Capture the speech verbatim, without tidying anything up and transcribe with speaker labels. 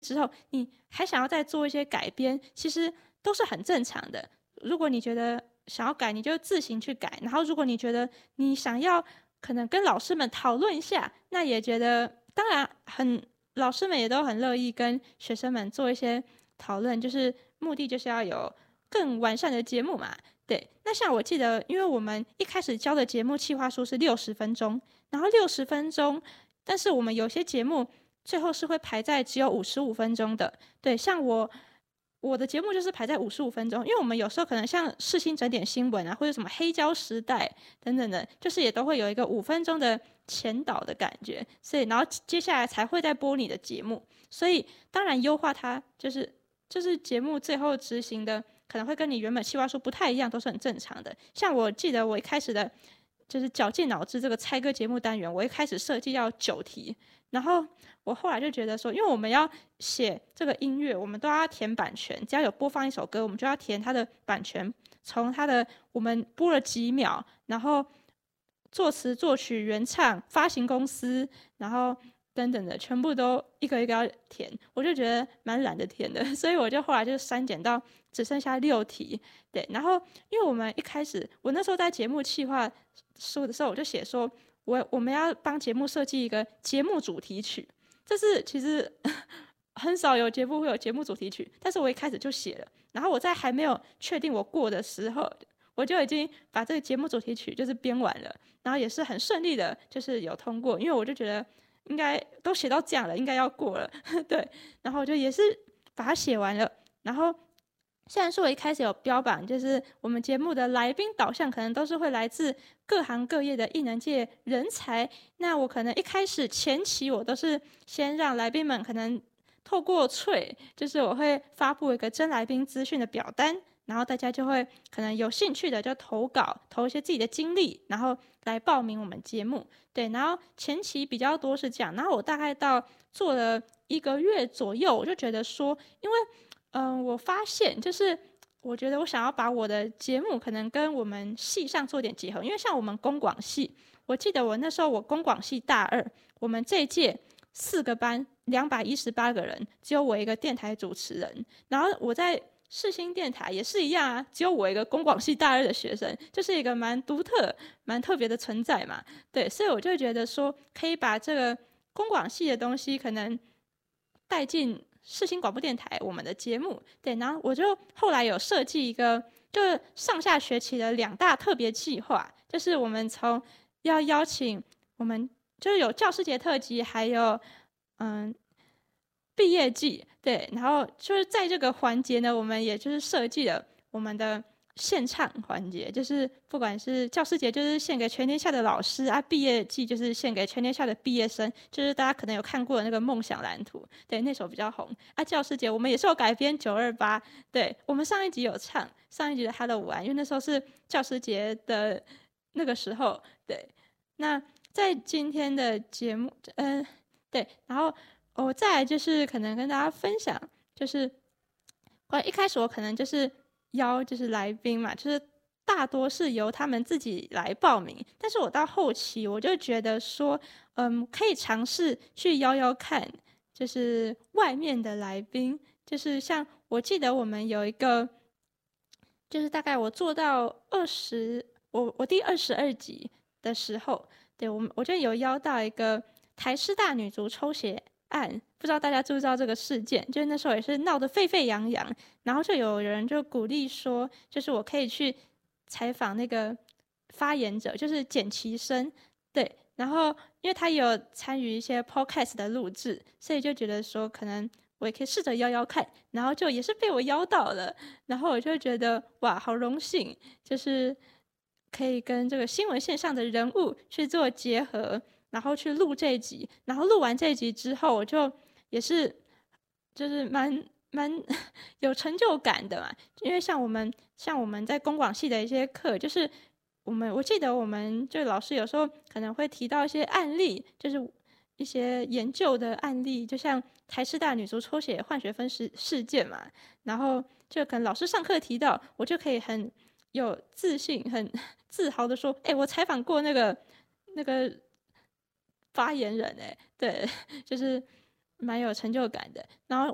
Speaker 1: 之后，你还想要再做一些改编，其实都是很正常的。如果你觉得想要改，你就自行去改。然后，如果你觉得你想要可能跟老师们讨论一下，那也觉得当然很老师们也都很乐意跟学生们做一些讨论，就是目的就是要有更完善的节目嘛。对，那像我记得，因为我们一开始教的节目企划书是六十分钟，然后六十分钟，但是我们有些节目最后是会排在只有五十五分钟的。对，像我我的节目就是排在五十五分钟，因为我们有时候可能像世新整点新闻啊，或者什么黑胶时代等等的，就是也都会有一个五分钟的前导的感觉，所以然后接下来才会再播你的节目。所以当然优化它就是就是节目最后执行的可能会跟你原本计划书不太一样，都是很正常的。像我记得我一开始的就是绞尽脑汁这个猜歌节目单元，我一开始设计要九题，然后我后来就觉得说，因为我们要写这个音乐，我们都要填版权，只要有播放一首歌，我们就要填它的版权，从它的我们播了几秒，然后作词、作曲、原唱、发行公司，然后等等的，全部都一个一个要填，我就觉得蛮懒得填的，所以我就后来就删减到只剩下六题。对，然后因为我们一开始，我那时候在节目企划书的时候，我就写说，我我们要帮节目设计一个节目主题曲，这是其实很少有节目会有节目主题曲，但是我一开始就写了，然后我在还没有确定我过的时候，我就已经把这个节目主题曲就是编完了，然后也是很顺利的，就是有通过，因为我就觉得应该都写到这样了，应该要过了，对，然后我就也是把它写完了，然后虽然说我一开始有标榜，就是我们节目的来宾导向可能都是会来自各行各业的艺能界人才，那我可能一开始前期我都是先让来宾们可能透过脆，就是我会发布一个真来宾资讯的表单，然后大家就会可能有兴趣的就投稿，投一些自己的经历，然后来报名我们节目。对，然后前期比较多是这样，然后我大概到做了一个月左右，我就觉得说，因为嗯、呃，我发现就是我觉得我想要把我的节目可能跟我们系上做点结合，因为像我们公广系，我记得我那时候我公广系大二，我们这一届四个班两百一十八个人，只有我一个电台主持人，然后我在世新电台也是一样啊，只有我一个公广系大二的学生，就是一个蛮独特、蛮特别的存在嘛。对，所以我就觉得说，可以把这个公广系的东西可能带进世新广播电台我们的节目。对，然后我就后来有设计一个，就是上下学期的两大特别计划，就是我们从要邀请我们就是有教师节特辑，还有嗯毕业季，对，然后就是在这个环节呢，我们也就是设计了我们的献唱环节，就是不管是教师节，就是献给全天下的老师啊；毕业季就是献给全天下的毕业生，就是大家可能有看过的那个梦想蓝图，对，那首比较红啊。教师节我们也是有改编九二八，对，我们上一集有唱上一集的 Hello 午安，因为那时候是教师节的那个时候，对。那在今天的节目，嗯、对，然后我、哦、再来就是可能跟大家分享，就是关于一开始我可能就是邀就是来宾嘛，就是大多是由他们自己来报名，但是我到后期我就觉得说，嗯，可以尝试去邀邀看，就是外面的来宾，就是像我记得我们有一个，就是大概我做到二十，我我第二十二集的时候，对我们我就有邀到一个台师大女足抽血案，不知道大家知不知道这个事件？就是那时候也是闹得沸沸扬扬，然后就有人就鼓励说，就是我可以去采访那个发言者，就是简其生，对，然后因为他有参与一些 podcast 的录制，所以就觉得说可能我也可以试着邀邀看，然后就也是被我邀到了，然后我就觉得哇，好荣幸，就是可以跟这个新闻线上的人物去做结合，然后去录这一集，然后录完这一集之后，我就也是就是蛮蛮有成就感的嘛，因为像我们像我们在公广系的一些课，就是我们我记得我们就老师有时候可能会提到一些案例，就是一些研究的案例，就像台师大女足抽血换学分事事件嘛，然后就可能老师上课提到，我就可以很有自信、很自豪的说：“哎、欸，我采访过那个那个发言人、欸，哎，对，就是蛮有成就感的。”然后